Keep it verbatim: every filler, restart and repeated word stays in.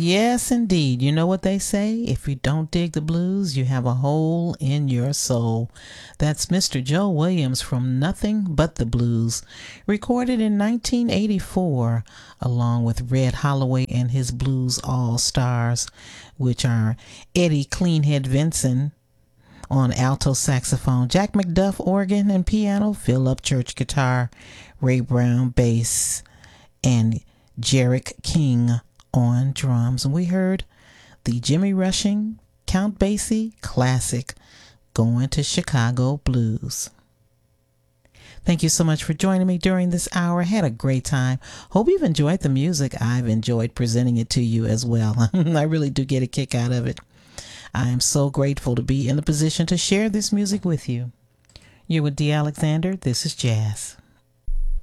Yes, indeed. You know what they say? If you don't dig the blues, you have a hole in your soul. That's Mister Joe Williams from Nothing But the Blues, recorded in nineteen eighty-four, along with Red Holloway and his Blues All-Stars, which are Eddie Cleanhead Vinson on alto saxophone, Jack McDuff organ and piano, Philip Church guitar, Ray Brown bass, and Jarek King on drums. And we heard the Jimmy Rushing, Count Basie classic, Going to Chicago Blues. Thank you so much for joining me during this hour. I had a great time. Hope you've enjoyed the music. I've enjoyed presenting it to you as well. I really do get a kick out of it. I am so grateful to be in a position to share this music with you. You're with Dee Alexander. This is Jazz.